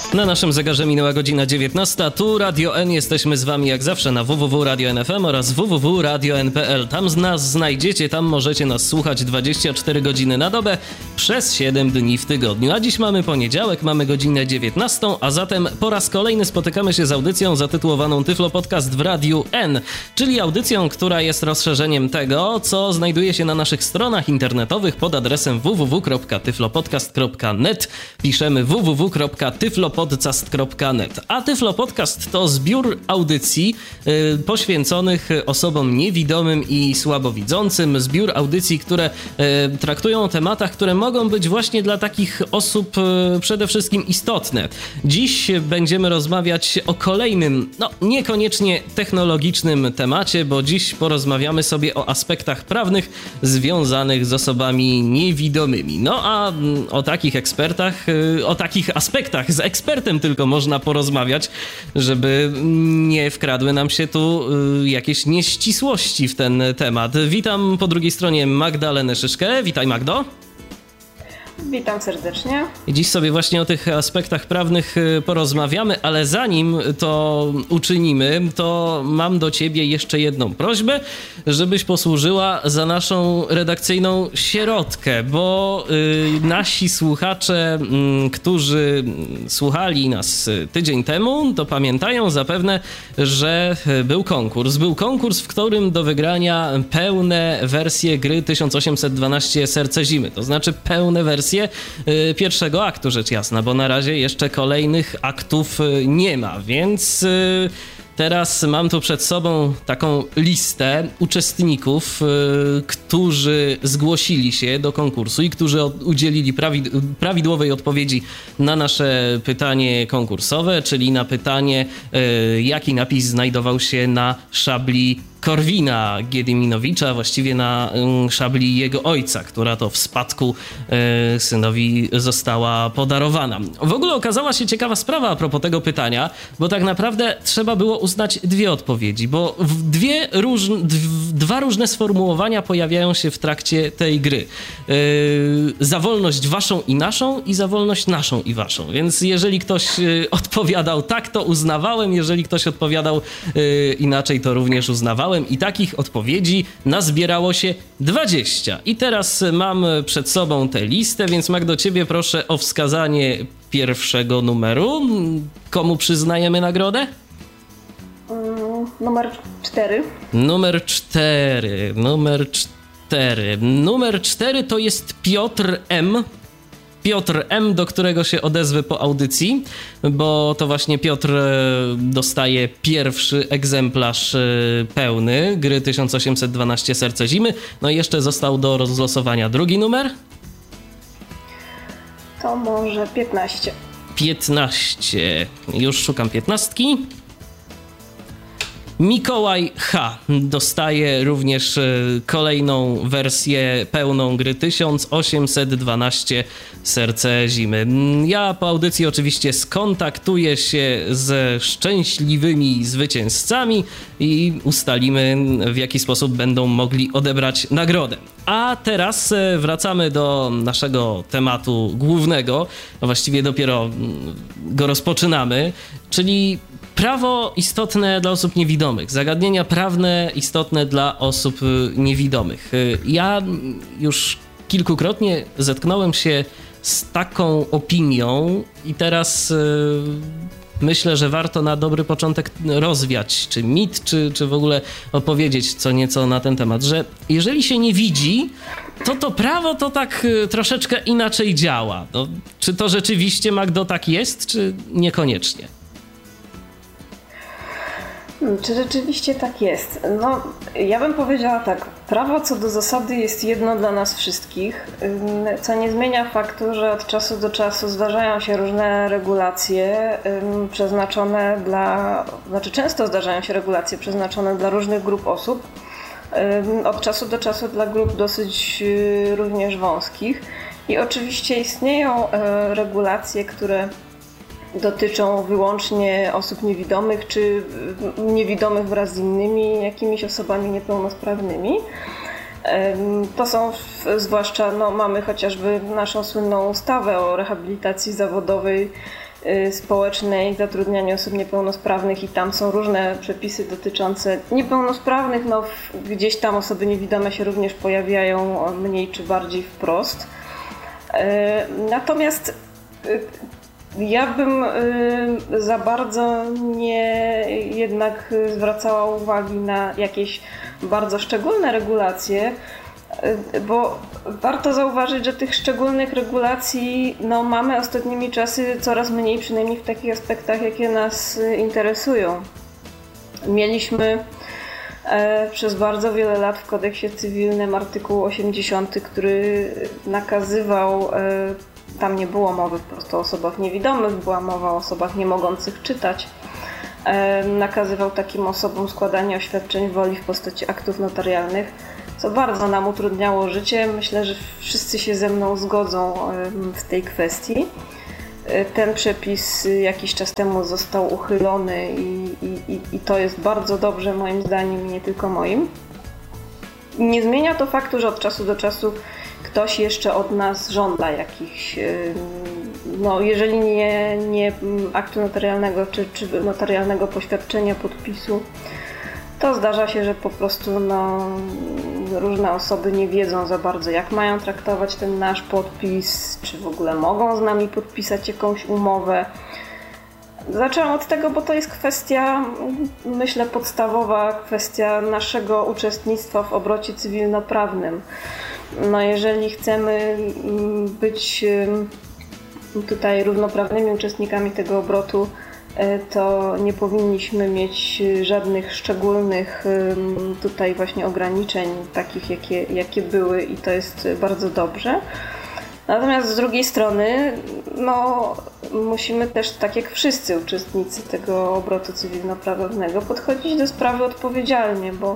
Na naszym zegarze minęła godzina 19. Tu Radio N. Jesteśmy z wami jak zawsze na www.radio.n.fm oraz www.radio.n.pl. Tam z nas znajdziecie, tam możecie nas słuchać 24 godziny na dobę przez 7 dni w tygodniu. A dziś mamy poniedziałek, mamy godzinę 19, a zatem po raz kolejny spotykamy się z audycją zatytułowaną Tyflo Podcast w Radiu N, czyli audycją, która jest rozszerzeniem tego, co znajduje się na naszych stronach internetowych pod adresem www.tyflopodcast.net. Piszemy www.tyflopodcast.net. A Tyflo Podcast to zbiór audycji poświęconych osobom niewidomym i słabowidzącym. Zbiór audycji, które traktują o tematach, które mogą być właśnie dla takich osób przede wszystkim istotne. Dziś będziemy rozmawiać o kolejnym, niekoniecznie technologicznym temacie, bo dziś porozmawiamy sobie o aspektach prawnych związanych z osobami niewidomymi. No a o takich ekspertach, o takich aspektach z ekspertem tylko można porozmawiać, żeby nie wkradły nam się tu jakieś nieścisłości w ten temat. Witam po drugiej stronie Magdalenę Szyszkę. Witaj, Magdo. Witam serdecznie. I dziś sobie właśnie o tych aspektach prawnych porozmawiamy, ale zanim to uczynimy, to mam do ciebie jeszcze jedną prośbę, żebyś posłużyła za naszą redakcyjną sierotkę, bo nasi słuchacze, którzy słuchali nas tydzień temu, to pamiętają zapewne, że był konkurs, w którym do wygrania pełne wersje gry 1812 Serce Zimy, to znaczy pełne wersje pierwszego aktu, rzecz jasna, bo na razie jeszcze kolejnych aktów nie ma, więc teraz mam tu przed sobą taką listę uczestników, którzy zgłosili się do konkursu i którzy udzielili prawidłowej odpowiedzi na nasze pytanie konkursowe, czyli na pytanie, jaki napis znajdował się na szabli Korwina Giedyminowicza, właściwie na szabli jego ojca, która to w spadku synowi została podarowana. W ogóle okazała się ciekawa sprawa a propos tego pytania, bo tak naprawdę trzeba było uznać dwie odpowiedzi, bo dwa różne sformułowania pojawiają się w trakcie tej gry. Za wolność waszą i naszą i za wolność naszą i waszą. Więc jeżeli ktoś odpowiadał tak, to uznawałem, jeżeli ktoś odpowiadał inaczej, to również uznawałem. I takich odpowiedzi nazbierało się 20. I teraz mam przed sobą tę listę, więc Magdo, ciebie proszę o wskazanie pierwszego numeru. Komu przyznajemy nagrodę? Numer 4. Numer 4 to jest Piotr M., do którego się odezwę po audycji, bo to właśnie Piotr dostaje pierwszy egzemplarz pełny gry 1812 Serce Zimy. No i jeszcze został do rozlosowania drugi numer. To może 15. 15. Już szukam 15. Mikołaj H. dostaje również kolejną wersję pełną gry 1812 Serce Zimy. Ja po audycji oczywiście skontaktuję się ze szczęśliwymi zwycięzcami i ustalimy, w jaki sposób będą mogli odebrać nagrodę. A teraz wracamy do naszego tematu głównego, a właściwie dopiero go rozpoczynamy, czyli prawo istotne dla osób niewidomych, zagadnienia prawne istotne dla osób niewidomych. Ja już kilkukrotnie zetknąłem się z taką opinią i teraz myślę, że warto na dobry początek rozwiać czy mit, czy w ogóle opowiedzieć co nieco na ten temat, że jeżeli się nie widzi, to prawo to tak troszeczkę inaczej działa. No, czy to rzeczywiście, Magdo, tak jest, czy niekoniecznie? Czy rzeczywiście tak jest? No, ja bym powiedziała tak. Prawo co do zasady jest jedno dla nas wszystkich, co nie zmienia faktu, że od czasu do czasu zdarzają się różne regulacje przeznaczone często zdarzają się regulacje przeznaczone dla różnych grup osób. Od czasu do czasu dla grup dosyć również wąskich. I oczywiście istnieją regulacje, które dotyczą wyłącznie osób niewidomych, czy niewidomych wraz z innymi jakimiś osobami niepełnosprawnymi. To są zwłaszcza, mamy chociażby naszą słynną ustawę o rehabilitacji zawodowej społecznej, zatrudniania osób niepełnosprawnych i tam są różne przepisy dotyczące niepełnosprawnych. No, gdzieś tam osoby niewidome się również pojawiają mniej czy bardziej wprost. Natomiast ja bym za bardzo nie jednak zwracała uwagi na jakieś bardzo szczególne regulacje, bo warto zauważyć, że tych szczególnych regulacji mamy ostatnimi czasy coraz mniej, przynajmniej w takich aspektach, jakie nas interesują. Mieliśmy przez bardzo wiele lat w kodeksie cywilnym artykuł 80, który nakazywał, tam nie było mowy po prostu o osobach niewidomych, była mowa o osobach nie mogących czytać, nakazywał takim osobom składanie oświadczeń woli w postaci aktów notarialnych, co bardzo nam utrudniało życie. Myślę, że wszyscy się ze mną zgodzą w tej kwestii. Ten przepis jakiś czas temu został uchylony i to jest bardzo dobrze moim zdaniem i nie tylko moim. Nie zmienia to faktu, że od czasu do czasu ktoś jeszcze od nas żąda jakichś, jeżeli nie aktu notarialnego czy notarialnego poświadczenia, podpisu, to zdarza się, że po prostu różne osoby nie wiedzą za bardzo, jak mają traktować ten nasz podpis, czy w ogóle mogą z nami podpisać jakąś umowę. Zaczęłam od tego, bo to jest kwestia, myślę, podstawowa kwestia naszego uczestnictwa w obrocie cywilnoprawnym. Jeżeli chcemy być tutaj równoprawnymi uczestnikami tego obrotu, to nie powinniśmy mieć żadnych szczególnych tutaj właśnie ograniczeń takich, jakie były i to jest bardzo dobrze. Natomiast z drugiej strony musimy też, tak jak wszyscy uczestnicy tego obrotu cywilnoprawnego, podchodzić do sprawy odpowiedzialnie, bo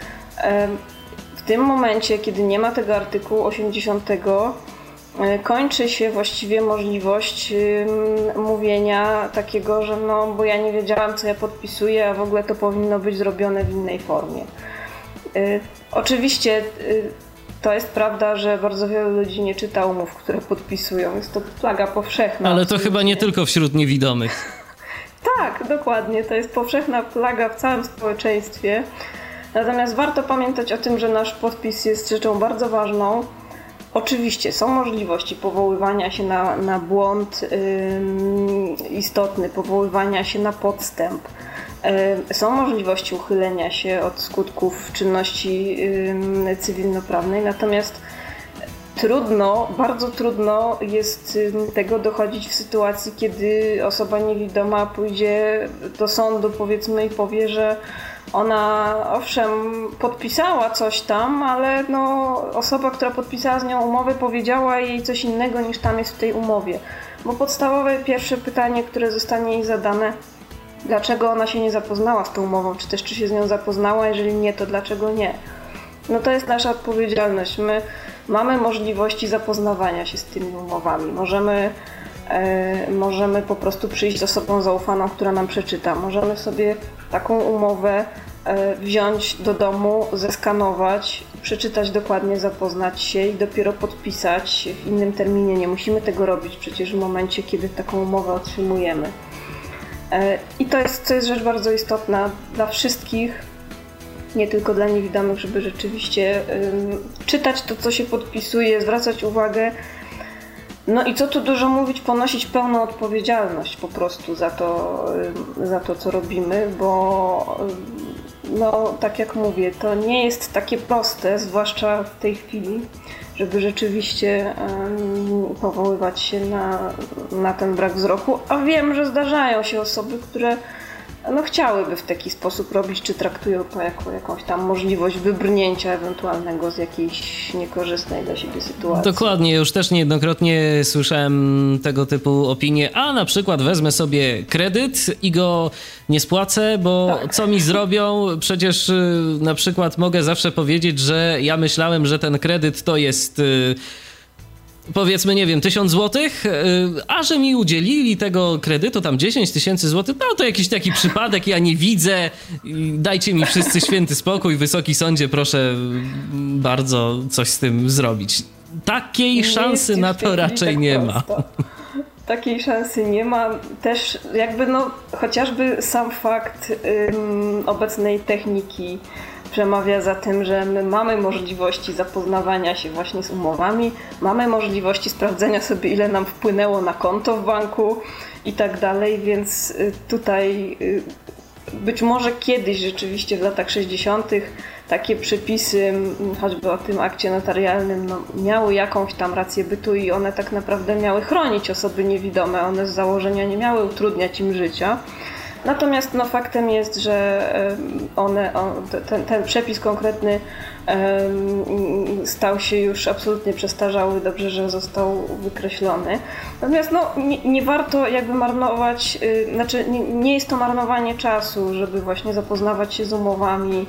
w tym momencie, kiedy nie ma tego artykułu 80, kończy się właściwie możliwość mówienia takiego, że bo ja nie wiedziałam, co ja podpisuję, a w ogóle to powinno być zrobione w innej formie. Oczywiście to jest prawda, że bardzo wielu ludzi nie czyta umów, które podpisują. Jest to plaga powszechna. Ale to chyba nie tylko wśród niewidomych. Tak, dokładnie. To jest powszechna plaga w całym społeczeństwie. Natomiast warto pamiętać o tym, że nasz podpis jest rzeczą bardzo ważną. Oczywiście są możliwości powoływania się na błąd istotny, powoływania się na podstęp. Są możliwości uchylenia się od skutków czynności cywilnoprawnej, natomiast bardzo trudno jest tego dochodzić w sytuacji, kiedy osoba niewidoma pójdzie do sądu, powiedzmy, i powie, że ona owszem podpisała coś tam, ale osoba, która podpisała z nią umowę, powiedziała jej coś innego niż tam jest w tej umowie. Bo podstawowe pierwsze pytanie, które zostanie jej zadane, dlaczego ona się nie zapoznała z tą umową, czy też czy się z nią zapoznała, jeżeli nie, to dlaczego nie? To jest nasza odpowiedzialność. My mamy możliwości zapoznawania się z tymi umowami. Możemy po prostu przyjść z osobą zaufaną, która nam przeczyta. Możemy sobie taką umowę wziąć do domu, zeskanować, przeczytać dokładnie, zapoznać się i dopiero podpisać w innym terminie. Nie musimy tego robić przecież w momencie, kiedy taką umowę otrzymujemy. I to jest rzecz bardzo istotna dla wszystkich, nie tylko dla niewidomych, żeby rzeczywiście czytać to, co się podpisuje, zwracać uwagę. I co tu dużo mówić, ponosić pełną odpowiedzialność po prostu za to, co robimy, bo tak jak mówię, to nie jest takie proste, zwłaszcza w tej chwili, żeby rzeczywiście powoływać się na ten brak wzroku, a wiem, że zdarzają się osoby, które chciałyby w taki sposób robić, czy traktują to jako jakąś tam możliwość wybrnięcia ewentualnego z jakiejś niekorzystnej dla siebie sytuacji. Dokładnie, już też niejednokrotnie słyszałem tego typu opinie, a na przykład wezmę sobie kredyt i go nie spłacę, bo tak. Co mi zrobią? Przecież na przykład mogę zawsze powiedzieć, że ja myślałem, że ten kredyt to jest... powiedzmy, nie wiem, 1000 złotych, a że mi udzielili tego kredytu tam 10 000 złotych, to jakiś taki przypadek, ja nie widzę, dajcie mi wszyscy święty spokój, Wysoki Sądzie, proszę bardzo coś z tym zrobić. Takiej szansy na to raczej tak nie ma. takiej szansy nie ma. Też jakby chociażby sam fakt obecnej techniki przemawia za tym, że my mamy możliwości zapoznawania się właśnie z umowami, mamy możliwości sprawdzenia sobie, ile nam wpłynęło na konto w banku i tak dalej, więc tutaj być może kiedyś rzeczywiście w latach 60. takie przepisy, choćby o tym akcie notarialnym, miały jakąś tam rację bytu i one tak naprawdę miały chronić osoby niewidome, one z założenia nie miały utrudniać im życia. Natomiast faktem jest, że ten przepis konkretny stał się już absolutnie przestarzały, dobrze, że został wykreślony. Natomiast nie warto jakby marnować, nie jest to marnowanie czasu, żeby właśnie zapoznawać się z umowami.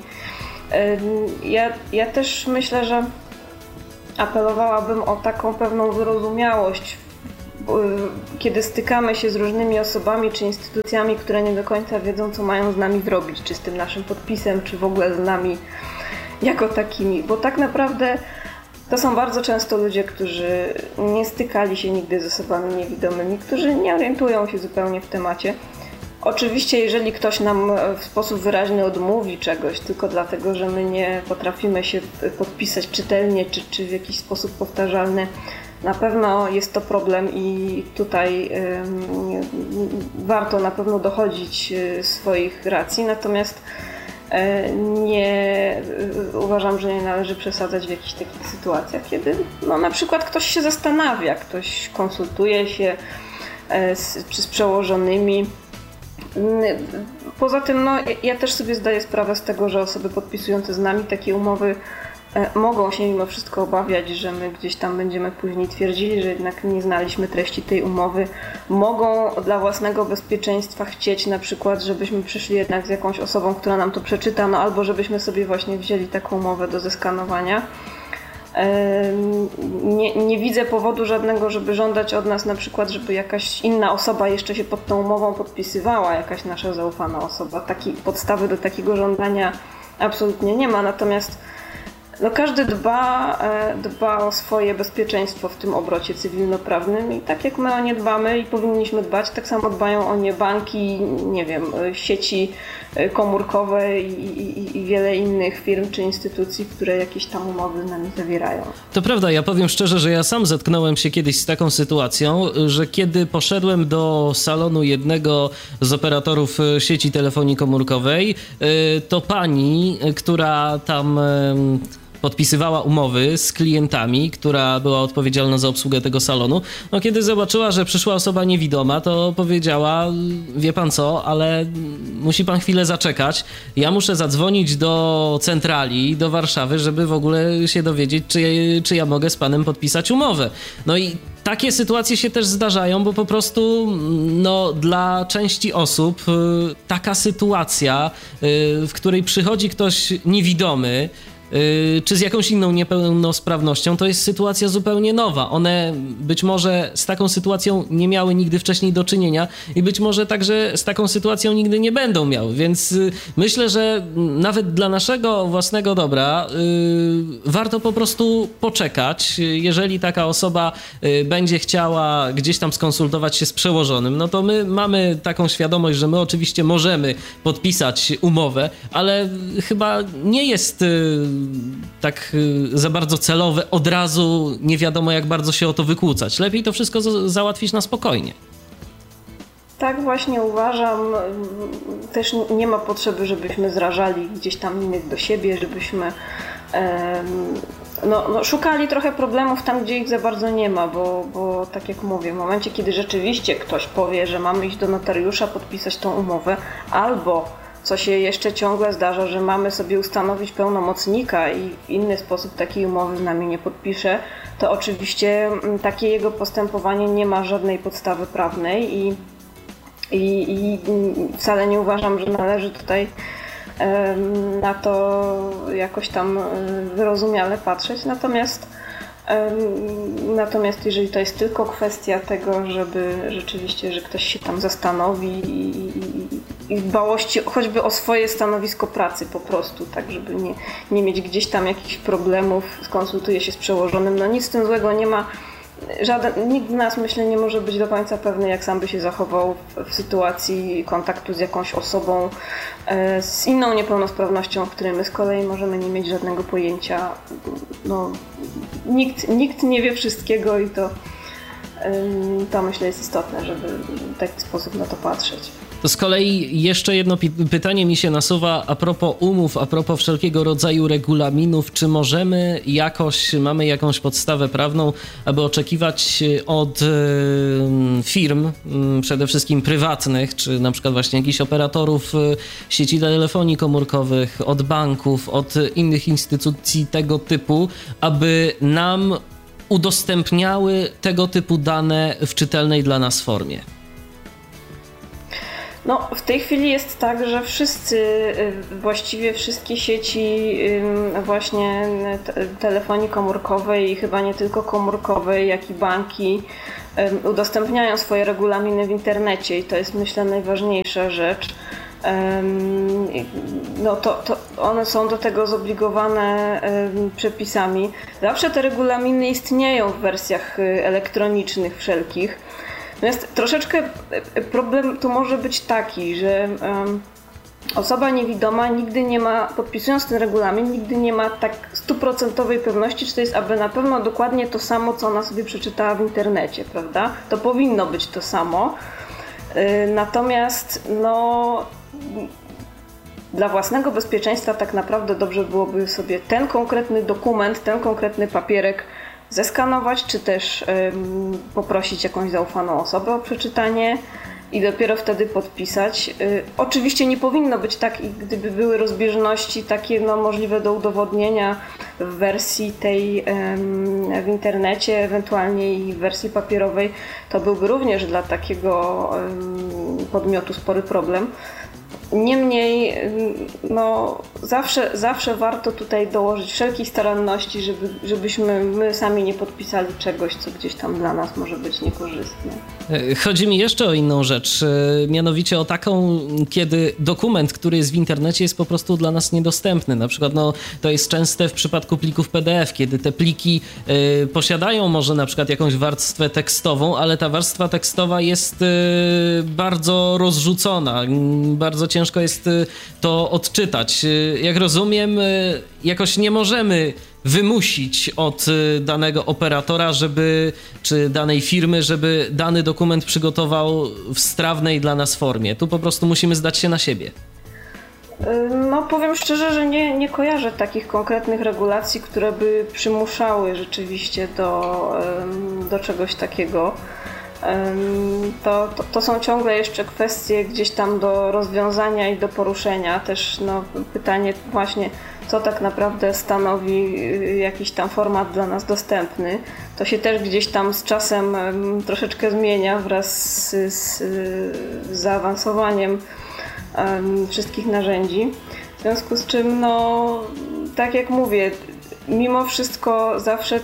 Ja też myślę, że apelowałabym o taką pewną wyrozumiałość, kiedy stykamy się z różnymi osobami czy instytucjami, które nie do końca wiedzą, co mają z nami zrobić, czy z tym naszym podpisem, czy w ogóle z nami jako takimi, bo tak naprawdę to są bardzo często ludzie, którzy nie stykali się nigdy z osobami niewidomymi, którzy nie orientują się zupełnie w temacie. Oczywiście, jeżeli ktoś nam w sposób wyraźny odmówi czegoś tylko dlatego, że my nie potrafimy się podpisać czytelnie czy w jakiś sposób powtarzalny, na pewno jest to problem i tutaj warto na pewno dochodzić swoich racji, natomiast uważam, że nie należy przesadzać w jakichś takich sytuacjach, kiedy na przykład ktoś się zastanawia, ktoś konsultuje się czy z przełożonymi. Poza tym ja też sobie zdaję sprawę z tego, że osoby podpisujące z nami takie umowy mogą się mimo wszystko obawiać, że my gdzieś tam będziemy później twierdzili, że jednak nie znaliśmy treści tej umowy. Mogą dla własnego bezpieczeństwa chcieć na przykład, żebyśmy przyszli jednak z jakąś osobą, która nam to przeczyta, albo żebyśmy sobie właśnie wzięli taką umowę do zeskanowania. Nie widzę powodu żadnego, żeby żądać od nas na przykład, żeby jakaś inna osoba jeszcze się pod tą umową podpisywała, jakaś nasza zaufana osoba. Takiej podstawy do takiego żądania absolutnie nie ma, natomiast każdy dba o swoje bezpieczeństwo w tym obrocie cywilnoprawnym i tak jak my o nie dbamy i powinniśmy dbać, tak samo dbają o nie banki, nie wiem, sieci komórkowe i wiele innych firm czy instytucji, które jakieś tam umowy z nami zawierają. To prawda, ja powiem szczerze, że ja sam zetknąłem się kiedyś z taką sytuacją, że kiedy poszedłem do salonu jednego z operatorów sieci telefonii komórkowej, to pani, która tam podpisywała umowy z klientami, która była odpowiedzialna za obsługę tego salonu. Kiedy zobaczyła, że przyszła osoba niewidoma, to powiedziała: wie pan co, ale musi pan chwilę zaczekać. Ja muszę zadzwonić do centrali, do Warszawy, żeby w ogóle się dowiedzieć, czy ja mogę z panem podpisać umowę. I takie sytuacje się też zdarzają, bo po prostu dla części osób taka sytuacja, w której przychodzi ktoś niewidomy, czy z jakąś inną niepełnosprawnością, to jest sytuacja zupełnie nowa. One być może z taką sytuacją nie miały nigdy wcześniej do czynienia i być może także z taką sytuacją nigdy nie będą miały, więc myślę, że nawet dla naszego własnego dobra warto po prostu poczekać. Jeżeli taka osoba będzie chciała gdzieś tam skonsultować się z przełożonym, to my mamy taką świadomość, że my oczywiście możemy podpisać umowę, ale chyba nie jest tak za bardzo celowe od razu, nie wiadomo jak bardzo się o to wykłócać. Lepiej to wszystko załatwić na spokojnie. Tak właśnie uważam. Też nie ma potrzeby, żebyśmy zrażali gdzieś tam innych do siebie, żebyśmy szukali trochę problemów tam, gdzie ich za bardzo nie ma, bo tak jak mówię, w momencie, kiedy rzeczywiście ktoś powie, że mamy iść do notariusza, podpisać tą umowę, albo co się jeszcze ciągle zdarza, że mamy sobie ustanowić pełnomocnika i w inny sposób takiej umowy z nami nie podpisze, to oczywiście takie jego postępowanie nie ma żadnej podstawy prawnej i wcale nie uważam, że należy tutaj na to jakoś tam wyrozumiale patrzeć. Natomiast jeżeli to jest tylko kwestia tego, żeby rzeczywiście, że ktoś się tam zastanowi i dbałości choćby o swoje stanowisko pracy po prostu, tak żeby nie mieć gdzieś tam jakichś problemów, skonsultuje się z przełożonym, nic z tym złego nie ma. nikt z nas, myślę, nie może być do końca pewny, jak sam by się zachował w sytuacji kontaktu z jakąś osobą z inną niepełnosprawnością, o której my z kolei możemy nie mieć żadnego pojęcia. No, nikt nie wie wszystkiego i to myślę jest istotne, żeby w taki sposób na to patrzeć. To z kolei jeszcze jedno pytanie mi się nasuwa a propos umów, a propos wszelkiego rodzaju regulaminów. Czy mamy jakąś podstawę prawną, aby oczekiwać od firm, przede wszystkim prywatnych, czy na przykład właśnie jakichś operatorów sieci telefonii komórkowych, od banków, od innych instytucji tego typu, aby nam udostępniały tego typu dane w czytelnej dla nas formie? No, w tej chwili jest tak, że właściwie wszystkie sieci właśnie telefonii komórkowej i chyba nie tylko komórkowej, jak i banki udostępniają swoje regulaminy w internecie i to jest, myślę, najważniejsza rzecz. No to one są do tego zobligowane przepisami. Zawsze te regulaminy istnieją w wersjach elektronicznych wszelkich. Natomiast troszeczkę problem tu może być taki, że osoba niewidoma nigdy nie ma, podpisując ten regulamin, nigdy nie ma tak 100% pewności, czy to jest aby na pewno dokładnie to samo, co ona sobie przeczytała w internecie, prawda? To powinno być to samo. Natomiast no, dla własnego bezpieczeństwa tak naprawdę dobrze byłoby sobie ten konkretny dokument, ten konkretny papierek zeskanować, czy też poprosić jakąś zaufaną osobę o przeczytanie i dopiero wtedy podpisać. Oczywiście nie powinno być tak, i gdyby były rozbieżności takie możliwe do udowodnienia w wersji tej w internecie, ewentualnie i w wersji papierowej, to byłby również dla takiego podmiotu spory problem. Niemniej zawsze warto tutaj dołożyć wszelkiej staranności, żebyśmy my sami nie podpisali czegoś, co gdzieś tam dla nas może być niekorzystne. Chodzi mi jeszcze o inną rzecz, mianowicie o taką, kiedy dokument, który jest w internecie, jest po prostu dla nas niedostępny. Na przykład to jest częste w przypadku plików PDF, kiedy te pliki posiadają może na przykład jakąś warstwę tekstową, ale ta warstwa tekstowa jest bardzo rozrzucona, bardzo ciężko jest to odczytać. Jak rozumiem, jakoś nie możemy wymusić od danego operatora, czy danej firmy, żeby dany dokument przygotował w strawnej dla nas formie. Tu po prostu musimy zdać się na siebie. No powiem szczerze, że nie kojarzę takich konkretnych regulacji, które by przymuszały rzeczywiście do czegoś takiego. To są ciągle jeszcze kwestie gdzieś tam do rozwiązania i do poruszenia. Też pytanie właśnie, co tak naprawdę stanowi jakiś tam format dla nas dostępny. To się też gdzieś tam z czasem troszeczkę zmienia wraz z zaawansowaniem wszystkich narzędzi. W związku z czym, tak jak mówię, mimo wszystko zawsze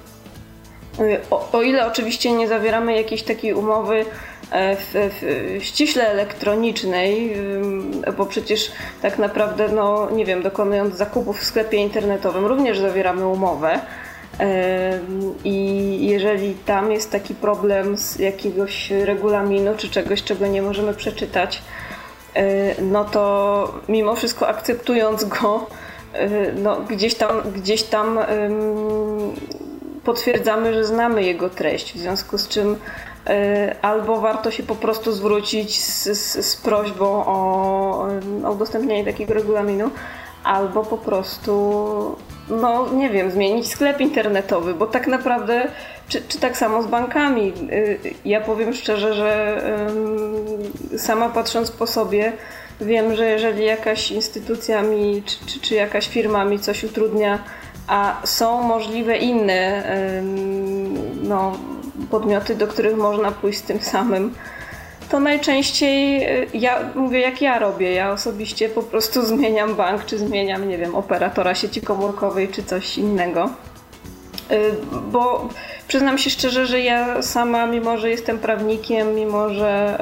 o ile oczywiście nie zawieramy jakiejś takiej umowy ściśle elektronicznej, bo przecież tak naprawdę, nie wiem, dokonując zakupów w sklepie internetowym również zawieramy umowę i jeżeli tam jest taki problem z jakiegoś regulaminu czy czegoś, czego nie możemy przeczytać, to mimo wszystko akceptując go, gdzieś tam potwierdzamy, że znamy jego treść, w związku z czym albo warto się po prostu zwrócić z prośbą o udostępnienie takiego regulaminu, albo po prostu, nie wiem, zmienić sklep internetowy, bo tak naprawdę, czy tak samo z bankami. Ja powiem szczerze, że sama patrząc po sobie, wiem, że jeżeli jakaś instytucja mi, czy jakaś firma mi coś utrudnia, a są możliwe inne podmioty, do których można pójść z tym samym, to najczęściej ja mówię, jak ja robię. Ja osobiście po prostu zmieniam bank, czy zmieniam, nie wiem, operatora sieci komórkowej, czy coś innego. Bo przyznam się szczerze, że ja sama, mimo że jestem prawnikiem, mimo że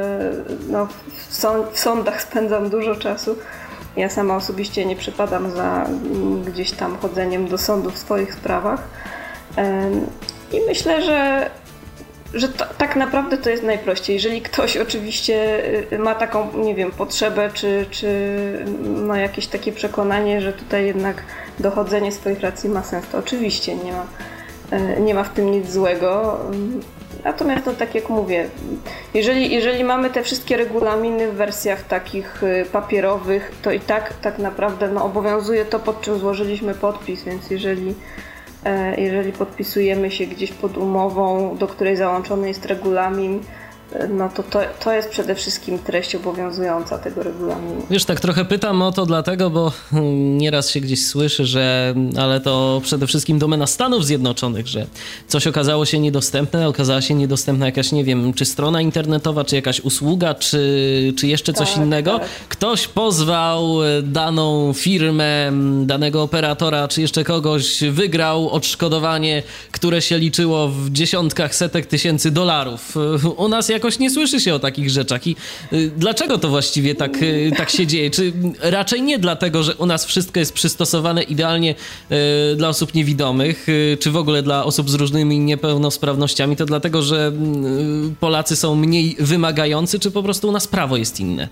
w sądach spędzam dużo czasu, ja sama osobiście nie przypadam za gdzieś tam chodzeniem do sądu w swoich sprawach. I myślę, że tak naprawdę to jest najprościej. Jeżeli ktoś oczywiście ma taką, nie wiem, potrzebę, czy ma jakieś takie przekonanie, że tutaj jednak dochodzenie swoich racji ma sens, to oczywiście nie ma w tym nic złego. Natomiast no, tak jak mówię, jeżeli mamy te wszystkie regulaminy w wersjach takich papierowych, to i tak naprawdę no, obowiązuje to, pod czym złożyliśmy podpis, więc jeżeli podpisujemy się gdzieś pod umową, do której załączony jest regulamin, no to jest przede wszystkim treść obowiązująca tego regulaminu. Wiesz, tak trochę pytam o to dlatego, bo nieraz się gdzieś słyszy, że ale to przede wszystkim domena Stanów Zjednoczonych, że coś okazało się niedostępne, okazała się niedostępna jakaś, nie wiem, czy strona internetowa, czy jakaś usługa, czy jeszcze coś innego. Tak. Ktoś pozwał daną firmę, danego operatora, czy jeszcze kogoś, wygrał odszkodowanie, które się liczyło w dziesiątkach, setek tysięcy dolarów. U nas jakoś nie słyszy się o takich rzeczach i dlaczego to właściwie tak się dzieje? Czy raczej nie dlatego, że u nas wszystko jest przystosowane idealnie dla osób niewidomych, czy w ogóle dla osób z różnymi niepełnosprawnościami, to dlatego, że Polacy są mniej wymagający, czy po prostu u nas prawo jest inne?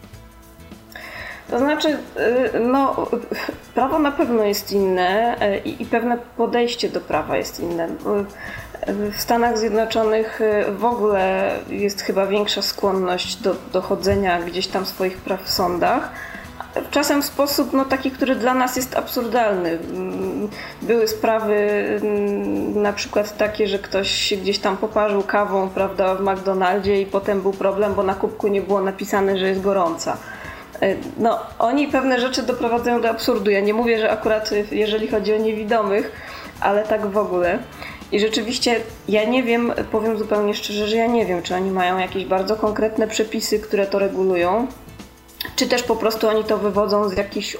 To znaczy, no, prawo na pewno jest inne i pewne podejście do prawa jest inne. W Stanach Zjednoczonych w ogóle jest chyba większa skłonność do dochodzenia gdzieś tam swoich praw w sądach. Czasem w sposób no, taki, który dla nas jest absurdalny. Były sprawy na przykład takie, że ktoś się gdzieś tam poparzył kawą, prawda, w McDonaldzie i potem był problem, bo na kubku nie było napisane, że jest gorąca. No, oni pewne rzeczy doprowadzają do absurdu. Ja nie mówię, że akurat jeżeli chodzi o niewidomych, ale tak w ogóle. I rzeczywiście ja nie wiem, powiem zupełnie szczerze, że ja nie wiem, czy oni mają jakieś bardzo konkretne przepisy, które to regulują, czy też po prostu oni to wywodzą z jakichś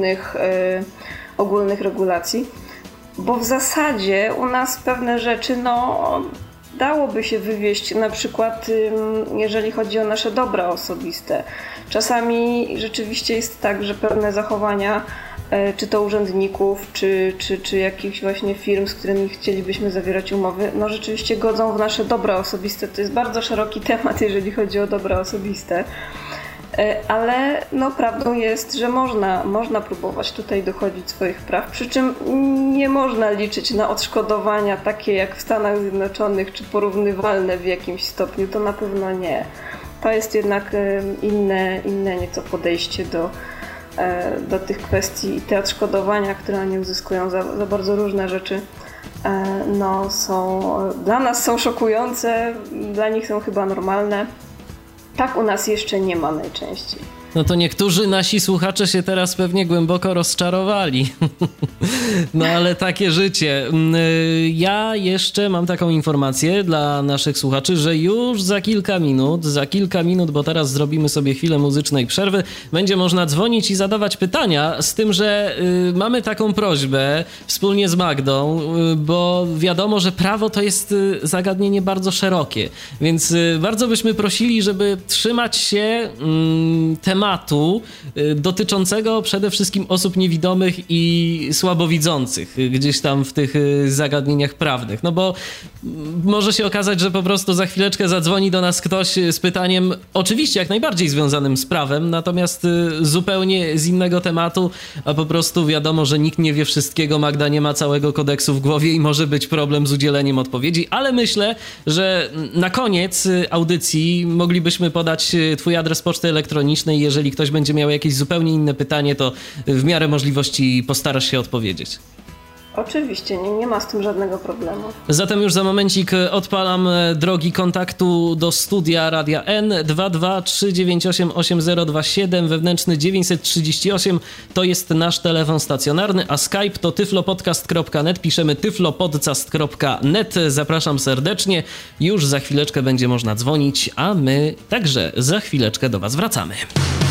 ogólnych regulacji. Bo w zasadzie u nas pewne rzeczy, no, dałoby się wywieźć, na przykład jeżeli chodzi o nasze dobra osobiste. Czasami rzeczywiście jest tak, że pewne zachowania, czy to urzędników, czy jakichś właśnie firm, z którymi chcielibyśmy zawierać umowy, no rzeczywiście godzą w nasze dobra osobiste. To jest bardzo szeroki temat, jeżeli chodzi o dobra osobiste. Ale no, prawdą jest, że można próbować tutaj dochodzić swoich praw, przy czym nie można liczyć na odszkodowania takie jak w Stanach Zjednoczonych, czy porównywalne w jakimś stopniu, to na pewno nie. To jest jednak inne nieco podejście do tych kwestii i te odszkodowania, które oni uzyskują za bardzo różne rzeczy, no, dla nas są szokujące, dla nich są chyba normalne. Tak u nas jeszcze nie ma najczęściej. No to niektórzy nasi słuchacze się teraz pewnie głęboko rozczarowali. No ale takie życie. Ja jeszcze mam taką informację dla naszych słuchaczy, że już za kilka minut, bo teraz zrobimy sobie chwilę muzycznej przerwy, będzie można dzwonić i zadawać pytania, z tym, że mamy taką prośbę wspólnie z Magdą, bo wiadomo, że prawo to jest zagadnienie bardzo szerokie, więc bardzo byśmy prosili, żeby trzymać się tematu dotyczącego przede wszystkim osób niewidomych i słabowidzących gdzieś tam w tych zagadnieniach prawnych. No bo może się okazać, że po prostu za chwileczkę zadzwoni do nas ktoś z pytaniem, oczywiście jak najbardziej związanym z prawem, natomiast zupełnie z innego tematu, a po prostu wiadomo, że nikt nie wie wszystkiego, Magda nie ma całego kodeksu w głowie i może być problem z udzieleniem odpowiedzi, ale myślę, że na koniec audycji moglibyśmy podać twój adres poczty elektronicznej. Jeżeli ktoś będzie miał jakieś zupełnie inne pytanie, to w miarę możliwości postarasz się odpowiedzieć. Oczywiście, nie ma z tym żadnego problemu. Zatem już za momencik odpalam drogi kontaktu do studia Radia N 223988027, wewnętrzny 938 to jest nasz telefon stacjonarny, a Skype to tyflopodcast.net, piszemy tyflopodcast.net. Zapraszam serdecznie, już za chwileczkę będzie można dzwonić, a my także za chwileczkę do Was wracamy.